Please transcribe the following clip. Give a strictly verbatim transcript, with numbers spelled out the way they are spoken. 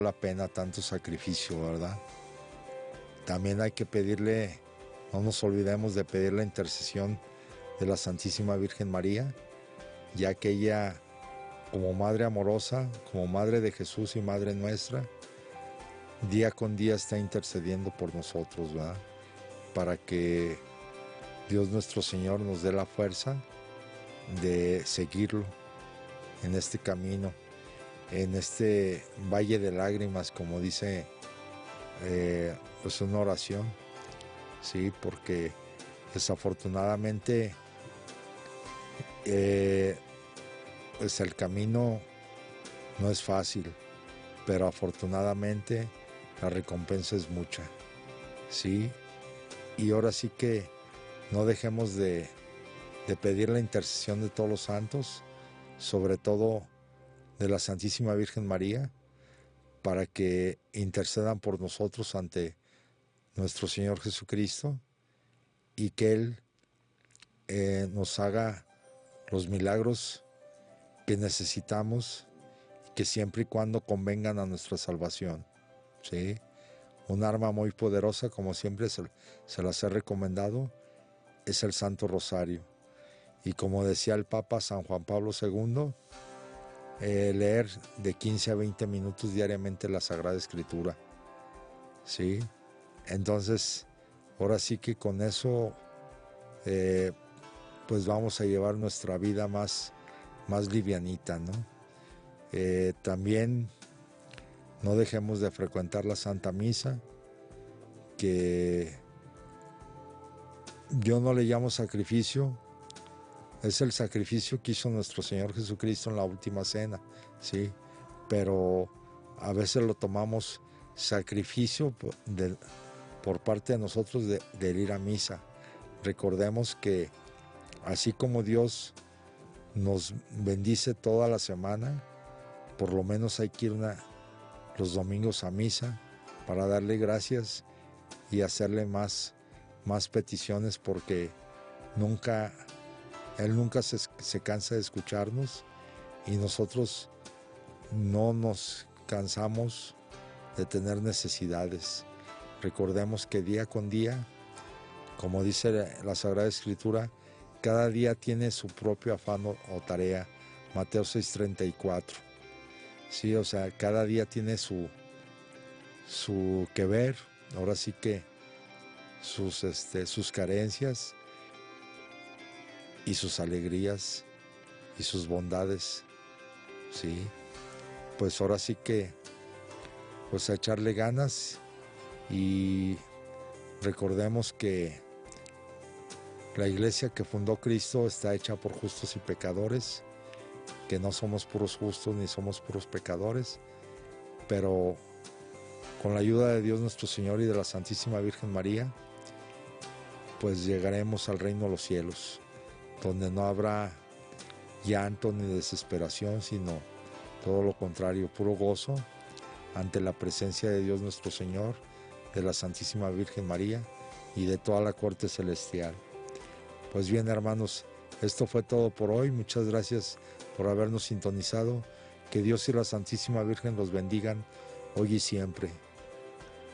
la pena tanto sacrificio, ¿verdad? También hay que pedirle, no nos olvidemos de pedir la intercesión de la Santísima Virgen María, ya que ella, como Madre amorosa, como Madre de Jesús y Madre nuestra, día con día está intercediendo por nosotros, ¿verdad? Para que Dios nuestro Señor nos dé la fuerza de seguirlo en este camino, en este valle de lágrimas, como dice eh, pues una oración, sí, porque desafortunadamente eh, pues el camino no es fácil, pero afortunadamente la recompensa es mucha, sí, y ahora sí que no dejemos de, de pedir la intercesión de todos los santos, sobre todo de la Santísima Virgen María, para que intercedan por nosotros ante nuestro Señor Jesucristo y que Él eh, nos haga los milagros que necesitamos, que siempre y cuando convengan a nuestra salvación, ¿sí? Un arma muy poderosa, como siempre se, se las he recomendado, es el Santo Rosario. Y como decía el Papa San Juan Pablo segundo, eh, leer de quince a veinte minutos diariamente la Sagrada Escritura, ¿sí? Entonces, ahora sí que con eso, eh, pues vamos a llevar nuestra vida más, más livianita, ¿no? Eh, también no dejemos de frecuentar la Santa Misa, que yo no le llamo sacrificio, es el sacrificio que hizo nuestro Señor Jesucristo en la última cena, ¿sí? Pero a veces lo tomamos sacrificio de, por parte de nosotros de, de ir a misa. Recordemos que así como Dios nos bendice toda la semana, por lo menos hay que ir una, los domingos a misa para darle gracias y hacerle más, más peticiones, porque nunca, Él nunca se, se cansa de escucharnos y nosotros no nos cansamos de tener necesidades. Recordemos que día con día, como dice la Sagrada Escritura, cada día tiene su propio afán o, o tarea. Mateo seis treinta y cuatro. Sí, o sea, cada día tiene su, su que ver, ahora sí que sus, este, sus carencias y sus alegrías y sus bondades, sí. Pues ahora sí que, pues a echarle ganas y recordemos que la iglesia que fundó Cristo está hecha por justos y pecadores, que no somos puros justos ni somos puros pecadores, pero con la ayuda de Dios nuestro Señor y de la Santísima Virgen María, pues llegaremos al reino de los cielos, donde no habrá llanto ni desesperación, sino todo lo contrario, puro gozo ante la presencia de Dios nuestro Señor, de la Santísima Virgen María y de toda la corte celestial. Pues bien, hermanos, esto fue todo por hoy. Muchas gracias por habernos sintonizado. Que Dios y la Santísima Virgen los bendigan hoy y siempre.